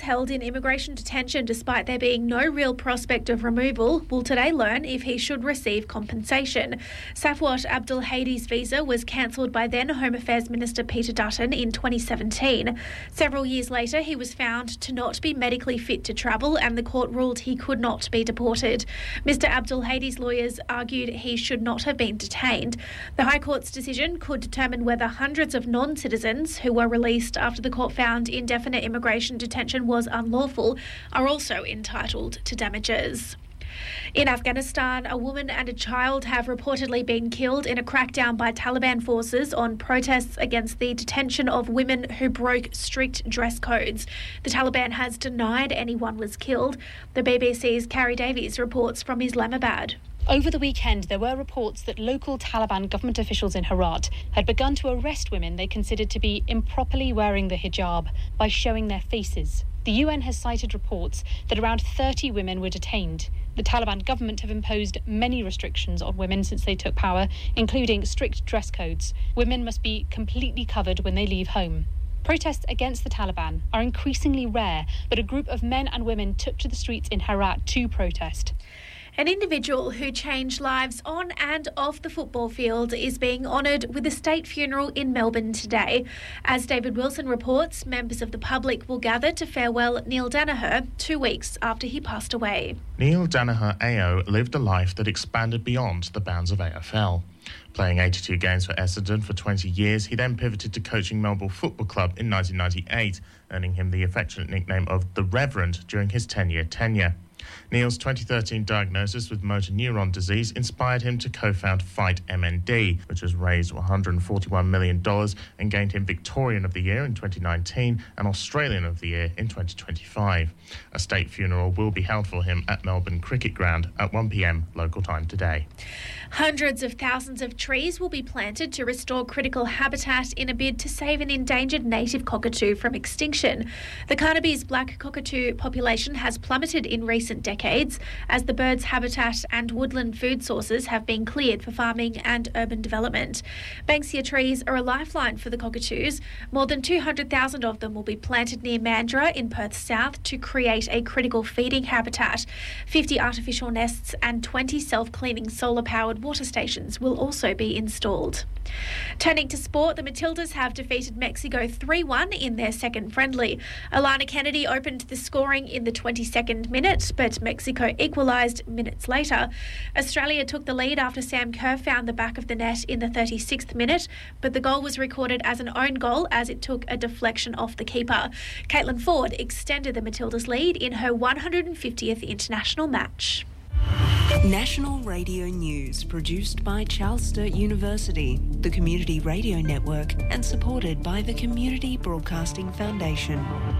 held in immigration detention despite there being no real prospect of removal will today learn if he should receive compensation. Safwat Abdul Hadi's visa was cancelled by then Home Affairs Minister Peter Dutton in 2017. Several years later, he was found to not be medically fit to travel and the court ruled he could not be deported. Mr Abdul Hadi's lawyers argued he should not have been detained. The High Court's decision could determine whether hundreds of non-citizens who were released after the court found indefinite immigration detention was unlawful are also entitled to damages. In Afghanistan, a woman and a child have reportedly been killed in a crackdown by Taliban forces on protests against the detention of women who broke strict dress codes. The Taliban has denied anyone was killed. The BBC's Carrie Davies reports from Islamabad. Over the weekend, there were reports that local Taliban government officials in Herat had begun to arrest women they considered to be improperly wearing the hijab by showing their faces. The UN has cited reports that around 30 women were detained. The Taliban government have imposed many restrictions on women since they took power, including strict dress codes. Women must be completely covered when they leave home. Protests against the Taliban are increasingly rare, but a group of men and women took to the streets in Herat to protest. An individual who changed lives on and off the football field is being honoured with a state funeral in Melbourne today. As David Wilson reports, members of the public will gather to farewell Neil Danaher 2 weeks after he passed away. Neil Danaher AO lived a life that expanded beyond the bounds of AFL. Playing 82 games for Essendon for 20 years, he then pivoted to coaching Melbourne Football Club in 1998, earning him the affectionate nickname of The Reverend during his 10-year tenure. Neil's 2013 diagnosis with motor neuron disease inspired him to co-found Fight MND, which has raised $141 million and gained him Victorian of the Year in 2019 and Australian of the Year in 2025. A state funeral will be held for him at Melbourne Cricket Ground at 1 p.m. local time today. Hundreds of thousands of trees will be planted to restore critical habitat in a bid to save an endangered native cockatoo from extinction. The Carnaby's black cockatoo population has plummeted in recent decades as the bird's habitat and woodland food sources have been cleared for farming and urban development. Banksia trees are a lifeline for the cockatoos. More than 200,000 of them will be planted near Mandurah in Perth South to create a critical feeding habitat. 50 artificial nests and 20 self-cleaning solar-powered water stations will also be installed. Turning to sport, the Matildas have defeated Mexico 3-1 in their second friendly. Alana Kennedy opened the scoring in the 22nd minute, but Mexico equalised minutes later. Australia took the lead after Sam Kerr found the back of the net in the 36th minute, but the goal was recorded as an own goal as it took a deflection off the keeper. Caitlin Ford extended the Matildas' lead in her 150th international match. National Radio News, produced by Charles Sturt University, the Community Radio Network, and supported by the Community Broadcasting Foundation.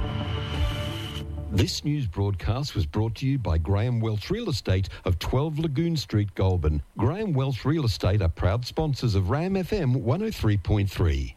This news broadcast was brought to you by Graham Welch Real Estate of 12 Lagoon Street, Goulburn. Graham Welch Real Estate are proud sponsors of RAM FM 103.3.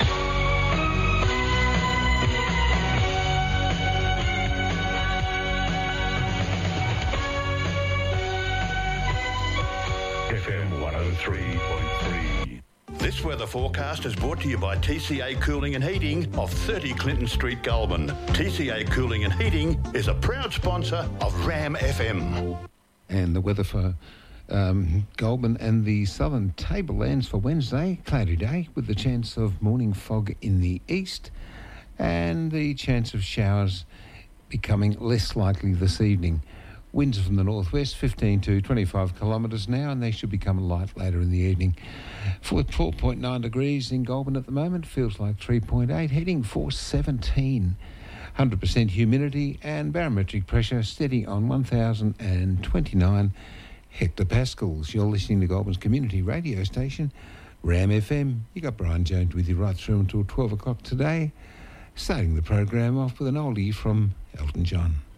FM 103.3. This weather forecast is brought to you by TCA Cooling and Heating of 30 Clinton Street, Goulburn. TCA Cooling and Heating is a proud sponsor of RAM FM. And the weather for Goulburn and the southern tablelands for Wednesday, cloudy day with the chance of morning fog in the east and the chance of showers becoming less likely this evening. Winds from the northwest, 15 to 25 kilometres now, and they should become light later in the evening. 4.9 degrees in Goulburn at the moment, feels like 3.8, heading for 17. 100% humidity and barometric pressure steady on 1,029 hectopascals. You're listening to Goulburn's community radio station, RAM FM. You got Brian Jones with you right through until 12 o'clock today. Starting the program off with an oldie from Elton John.